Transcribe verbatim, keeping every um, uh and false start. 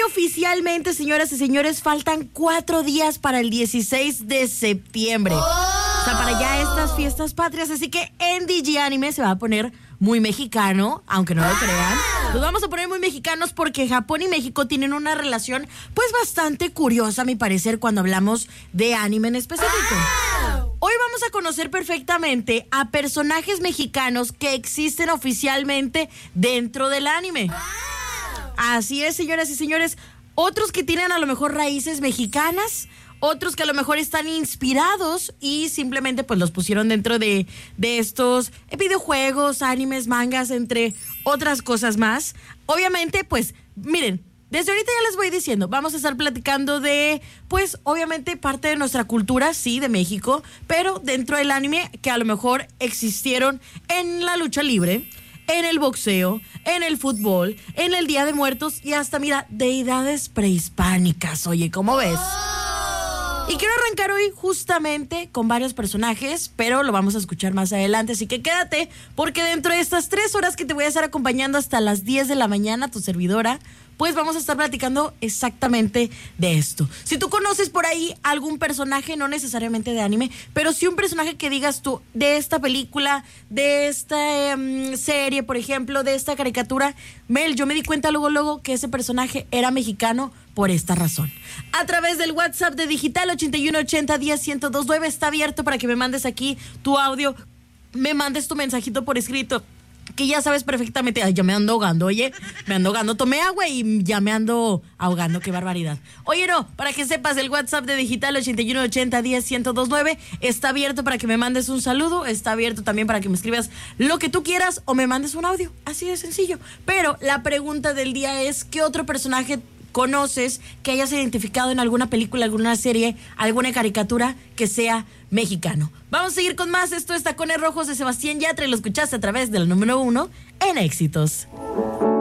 oficialmente, señoras y señores, faltan cuatro días para el dieciséis de septiembre. O sea, para ya estas fiestas patrias. Así que en D G Anime se va a poner muy mexicano, aunque no lo crean. Nos vamos a poner muy mexicanos porque Japón y México tienen una relación pues bastante curiosa, a mi parecer, cuando hablamos de anime en específico. Hoy vamos a conocer perfectamente a personajes mexicanos que existen oficialmente dentro del anime. Así es, señoras y señores. Otros que tienen a lo mejor raíces mexicanas, otros que a lo mejor están inspirados y simplemente pues los pusieron dentro de, de estos videojuegos, animes, mangas, entre otras cosas más. Obviamente, pues, miren, desde ahorita ya les voy diciendo, vamos a estar platicando de, pues, obviamente parte de nuestra cultura, sí, de México, pero dentro del anime que a lo mejor existieron en la lucha libre, en el boxeo, en el fútbol, en el Día de Muertos y hasta, mira, deidades prehispánicas. Oye, ¿cómo ves? Y quiero arrancar hoy justamente con varios personajes, pero lo vamos a escuchar más adelante, así que quédate, porque dentro de estas tres horas que te voy a estar acompañando hasta las diez de la mañana, tu servidora, pues vamos a estar platicando exactamente de esto. Si tú conoces por ahí algún personaje, no necesariamente de anime, pero sí un personaje que digas tú, de esta película, de esta um, serie, por ejemplo, de esta caricatura, Mel, yo me di cuenta luego, luego que ese personaje era mexicano por esta razón. A través del WhatsApp de Digital ochenta y uno ochenta diez ciento dos nueve está abierto para que me mandes aquí tu audio, me mandes tu mensajito por escrito, que ya sabes perfectamente. Ay, ya me ando ahogando, oye, me ando ahogando, tomé agua y ya me ando ahogando, qué barbaridad. Oye, no, para que sepas, el WhatsApp de Digital ochenta y uno ochenta diez ciento dos nueve está abierto para que me mandes un saludo, está abierto también para que me escribas lo que tú quieras o me mandes un audio, así de sencillo. Pero la pregunta del día es, ¿qué otro personaje conoces que hayas identificado en alguna película, alguna serie, alguna caricatura que sea mexicano? Vamos a seguir con más. Esto es Tacones Rojos de Sebastián Yatra y lo escuchaste a través del número uno en éxitos.